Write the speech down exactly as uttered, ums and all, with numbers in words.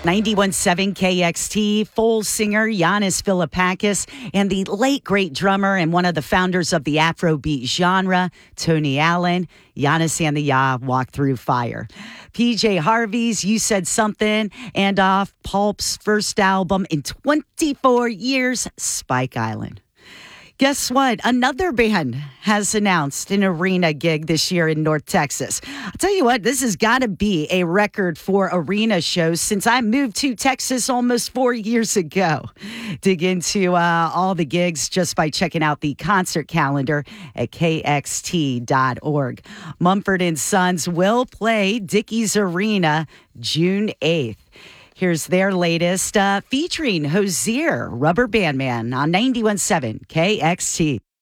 ninety-one point seven K X T, full singer Yannis Philippakis, and the late great drummer and one of the founders of the Afrobeat genre, Tony Allen. Yannis and the Ya walk through fire. P J Harvey's You Said Something, and off Pulp's first album in twenty-four years, Spike Island. Guess what? Another band has announced an arena gig this year in North Texas. I'll tell you what, this has got to be a record for arena shows since I moved to Texas almost four years ago. Dig into uh, all the gigs just by checking out the concert calendar at K X T dot org. Mumford and Sons will play Dickies Arena June eighth. Here's their latest uh, featuring Hozier, Rubber Band Man on ninety-one point seven K X T.